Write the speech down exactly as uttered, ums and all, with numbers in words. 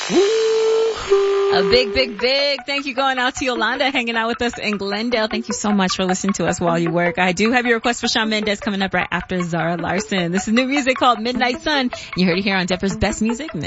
A big, big, big thank you going out to Yolanda hanging out with us in Glendale. Thank you so much for listening to us while you work. I do have your request for Shawn Mendes coming up right after Zara Larson. This is new music called Midnight Sun. You heard it here on Denver's Best Music.